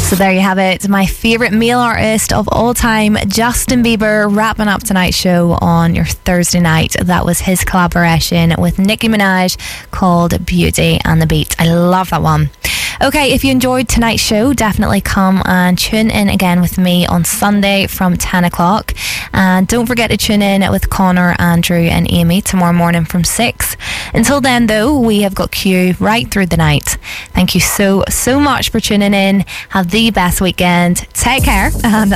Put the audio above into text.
So there you have it, my favourite male artist of all time, Justin Bieber, wrapping up tonight's show on your Thursday night. That was his collaboration with Nicki Minaj called Beauty and the Beat. I love that one. Okay, if you enjoyed tonight's show, definitely come and tune in again with me on Sunday from 10 o'clock. And don't forget to tune in with Connor, Andrew and Amy tomorrow morning from 6. Until then, though, we have got Q right through the night. Thank you so much for tuning in. Have the best weekend. Take care, and